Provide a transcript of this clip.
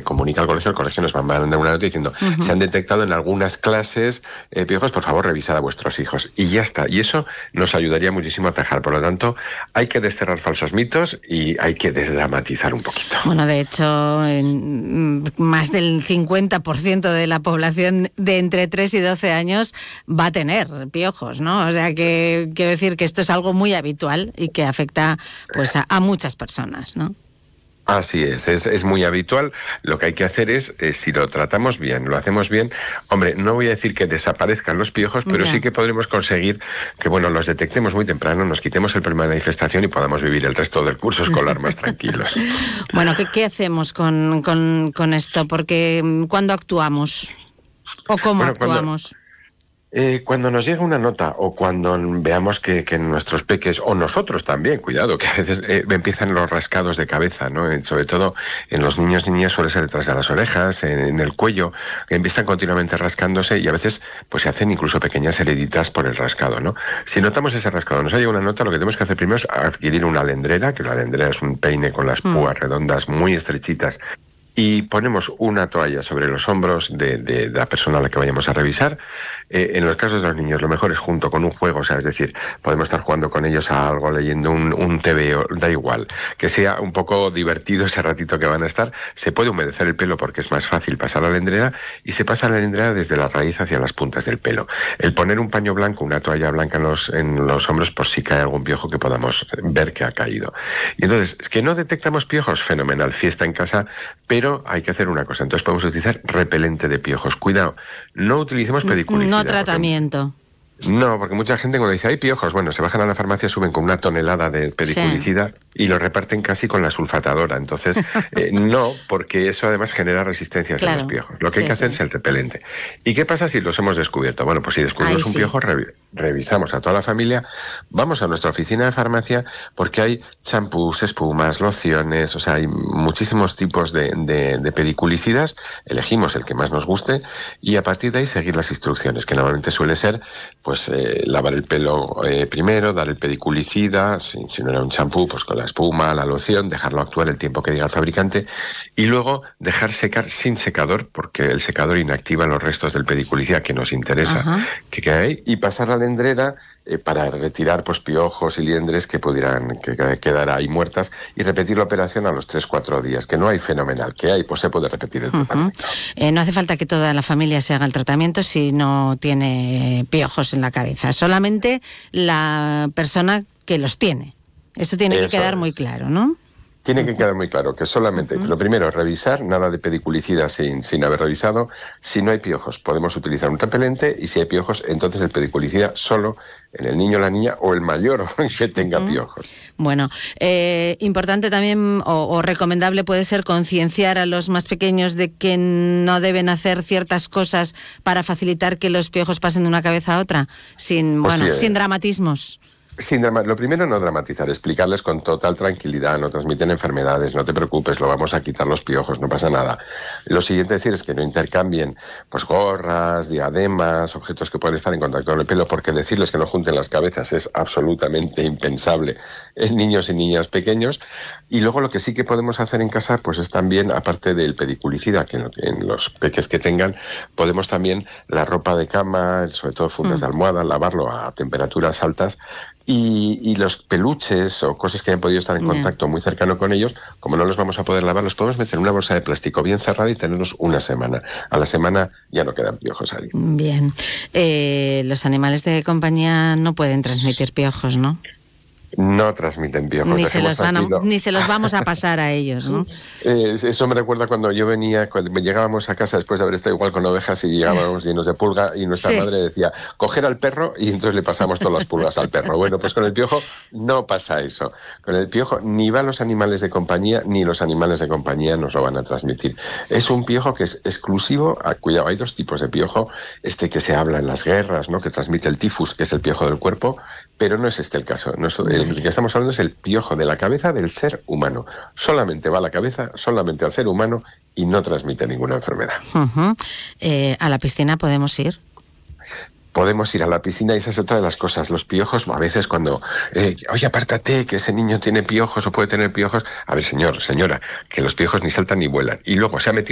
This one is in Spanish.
comunica al colegio, el colegio nos va a mandar una nota diciendo se han detectado en algunas clases piojos, por favor revisad a vuestros hijos. Y ya está. Y eso nos ayudaría muchísimo a atajar. Por lo tanto, hay que desterrar falsos mitos y hay que desdramatizar un poquito. Bueno, de hecho, más del 50% de la población de entre 3 y 12 años va a tener piojos, ¿no? O sea que quiero decir que esto es algo muy habitual y que afecta pues a muchas personas, ¿no? Así es muy habitual. Lo que hay que hacer es, si lo tratamos bien, lo hacemos bien, hombre, no voy a decir que desaparezcan los piojos, pero sí que podremos conseguir que, bueno, los detectemos muy temprano, nos quitemos el problema de manifestación y podamos vivir el resto del curso escolar más tranquilos. Bueno, ¿qué hacemos con esto? Porque ¿cuándo actuamos? ¿O cómo actuamos? Cuando nos llega una nota o cuando veamos que nuestros peques, o nosotros también, cuidado, que a veces empiezan los rascados de cabeza, ¿no? Sobre todo en los niños y niñas suele ser detrás de las orejas, en el cuello, que empiezan continuamente rascándose y a veces pues se hacen incluso pequeñas heriditas por el rascado, ¿no? Si notamos ese rascado, nos ha llegado una nota, lo que tenemos que hacer primero es adquirir una alendrera, que la alendrera es un peine con las púas redondas muy estrechitas, y ponemos una toalla sobre los hombros de la persona a la que vayamos a revisar. En los casos de los niños, lo mejor es junto con un juego, o sea, es decir, podemos estar jugando con ellos a algo, leyendo un TVO, da igual, que sea un poco divertido ese ratito que van a estar. Se puede humedecer el pelo porque es más fácil pasar la alendrera y se pasa la alendrera desde la raíz hacia las puntas del pelo. El poner un paño blanco, una toalla blanca en los hombros por si cae algún piojo que podamos ver que ha caído. Y entonces, ¿que no detectamos piojos? Fenomenal, fiesta en casa, pero hay que hacer una cosa. Entonces podemos utilizar repelente de piojos. Cuidado, no utilicemos pediculicida. No tratamiento. No, porque mucha gente cuando dice hay piojos, bueno, se bajan a la farmacia, suben con una tonelada de pediculicida y lo reparten casi con la sulfatadora. Entonces, no, porque eso además genera resistencias a los piojos. Lo que hay que hacer es el repelente. ¿Y qué pasa si los hemos descubierto? Bueno, pues si descubrimos un piojo, revisamos a toda la familia, vamos a nuestra oficina de farmacia porque hay champús, espumas, lociones, o sea, hay muchísimos tipos de pediculicidas, elegimos el que más nos guste y a partir de ahí seguir las instrucciones, que normalmente suele ser pues lavar el pelo primero, dar el pediculicida, si no era un champú, pues con la espuma, la loción, dejarlo actuar el tiempo que diga el fabricante y luego dejar secar sin secador, porque el secador inactiva los restos del pediculicida que nos interesa que quede ahí, y pasar la alendrera para retirar pues piojos y liendres que pudieran quedar ahí muertas y repetir la operación a los 3-4 días, que no hay fenomenal, que hay, pues se puede repetir el tratamiento. No hace falta que toda la familia se haga el tratamiento si no tiene piojos en la cabeza, solamente la persona que los tiene. Eso tiene que quedar muy claro, ¿no? Tiene que quedar muy claro que solamente, lo primero, revisar, nada de pediculicida sin haber revisado. Si no hay piojos, podemos utilizar un repelente y si hay piojos, entonces el pediculicida solo en el niño, la niña o el mayor que tenga piojos. Bueno, importante también o recomendable puede ser concienciar a los más pequeños de que no deben hacer ciertas cosas para facilitar que los piojos pasen de una cabeza a otra, sin dramatismos. Lo primero, no dramatizar, explicarles con total tranquilidad, no transmiten enfermedades, no te preocupes, lo vamos a quitar los piojos, no pasa nada. Lo siguiente decir es que no intercambien pues gorras, diademas, objetos que pueden estar en contacto con el pelo, porque decirles que no junten las cabezas es absolutamente impensable en niños y niñas pequeños. Y luego lo que sí que podemos hacer en casa pues es también, aparte del pediculicida, que en los peques que tengan, podemos también la ropa de cama, sobre todo fundas de almohada, lavarlo a temperaturas altas. Y los peluches o cosas que hayan podido estar en contacto muy cercano con ellos, como no los vamos a poder lavar, los podemos meter en una bolsa de plástico bien cerrada y tenerlos una semana. A la semana ya no quedan piojos ahí. Bien. Los animales de compañía no pueden transmitir piojos, ¿no? No transmiten piojos. Ni se los vamos a pasar a ellos, ¿no? Eso me recuerda cuando llegábamos a casa después de haber estado igual con ovejas y llegábamos llenos de pulga y nuestra madre decía, coger al perro y entonces le pasamos todas las pulgas al perro. Bueno, pues con el piojo no pasa eso. Con el piojo ni van los animales de compañía ni los animales de compañía nos lo van a transmitir. Es un piojo que es exclusivo, cuidado, hay dos tipos de piojo, que se habla en las guerras, ¿no? Que transmite el tifus, que es el piojo del cuerpo, pero no es este el caso. El que estamos hablando es el piojo de la cabeza del ser humano. Solamente va a la cabeza, solamente al ser humano y no transmite ninguna enfermedad. ¿A la piscina podemos ir? Podemos ir a la piscina y esa es otra de las cosas. Los piojos, a veces cuando, oye, apártate, que ese niño tiene piojos o puede tener piojos. A ver, señora, que los piojos ni saltan ni vuelan. Y luego se ha metido